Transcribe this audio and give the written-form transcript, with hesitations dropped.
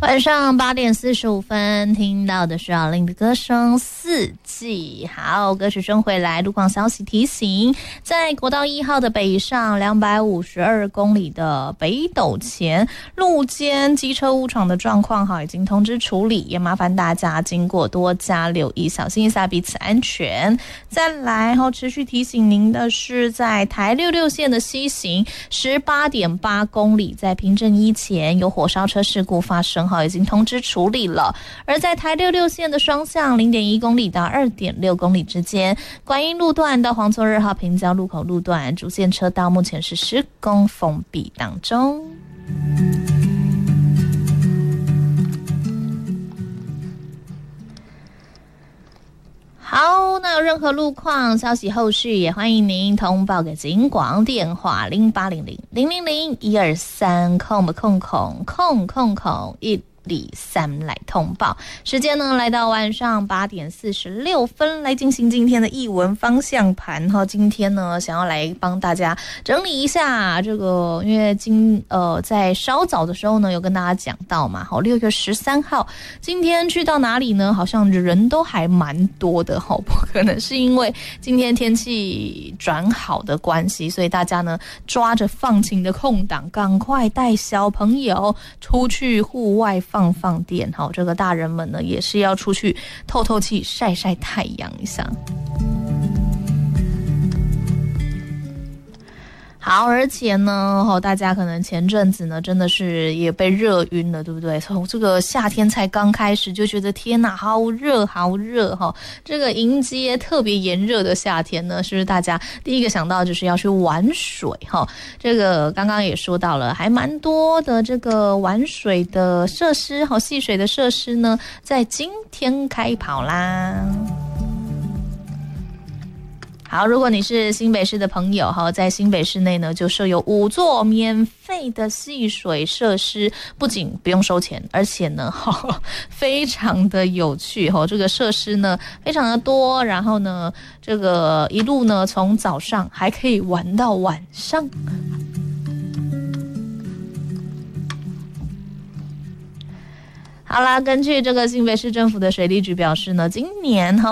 晚上8点45分，听到的是阿令的歌声《四季》。好，歌曲中回来，路况消息提醒，在国道1号的北上252公里的北斗前路肩机车误闯的状况，已经通知处理，也麻烦大家经过多加留意，小心一下彼此安全。再来，持续提醒您的是，在台66线的西行18.8公里，在平镇一前有火烧车事故发生，已经通知处理了。而在台66线的双向0.1公里到2.6公里之间，观音路段到黄厝2号平交路口路段主线车道目前是施工封闭当中。好，那有任何路况消息后续也欢迎您通报给警广电话0800-000-123123来通报。时间呢来到晚上8点46分，来进行今天的艺文方向盘。今天呢想要来帮大家整理一下这个，因为在稍早的时候呢有跟大家讲到嘛，6月13号今天去到哪里呢？好像人都还蛮多的，不可能是因为今天天气转好的关系，所以大家呢抓着放晴的空档，赶快带小朋友出去户外放电。这个大人们呢也是要出去透透气，晒晒太阳一下。好，而且呢，大家可能前阵子呢真的是也被热晕了，对不对？从这个夏天才刚开始就觉得天哪，好热好热哈！这个迎接特别炎热的夏天呢，是不是大家第一个想到就是要去玩水哈？这个刚刚也说到了，还蛮多的这个玩水的设施，戏水的设施呢，在今天开跑啦。好，如果你是新北市的朋友，在新北市内呢就设有5座免费的戏水设施，不仅不用收钱，而且呢非常的有趣，这个设施呢非常的多，然后呢这个一路呢从早上还可以玩到晚上。好啦，根据这个新北市政府的水利局表示呢，今年